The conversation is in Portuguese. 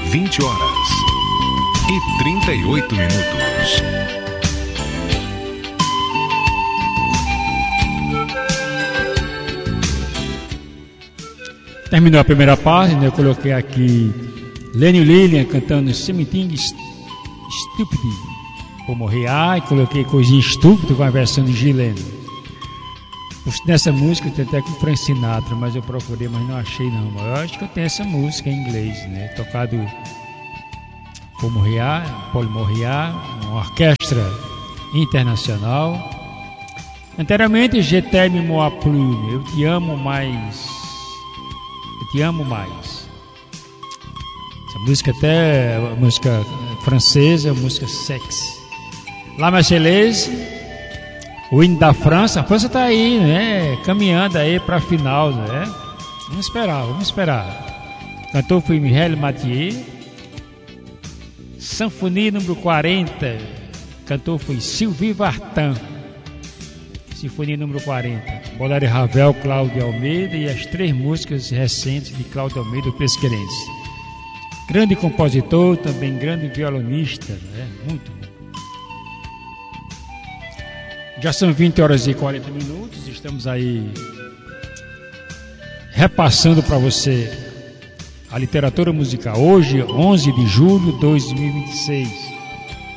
20 horas e 38 minutos. Terminou a primeira parte, né? Eu coloquei aqui Lenny Lillian cantando Something Stupid por morrer, e coloquei Coisinha Estúpida com a versão de Gilene. Nessa música tem até com Frank Sinatra, mas eu procurei, mas não achei não. Eu acho que eu tenho essa música em inglês, né? Tocado por Paul Moriá, uma orquestra internacional. Anteriormente, Je t'aime moi plus, eu te amo mais. Eu te amo mais. Essa música até é uma música francesa, música sexy. La Marseillaise, o hino da França. A França está aí, né? Caminhando aí para a final, né? Vamos esperar. Cantor foi Michel Mathieu. Sinfonia número 40. Cantor foi Sylvie Vartan. Sinfonia número 40. Bolero Ravel, Cláudio Almeida, e as 3 músicas recentes de Cláudio Almeida, o Pesquerense. Grande compositor, também grande violonista, né? Muito bom. Já são 20 horas e 40 minutos, estamos aí repassando para você a literatura musical. Hoje, 11 de julho de 2026.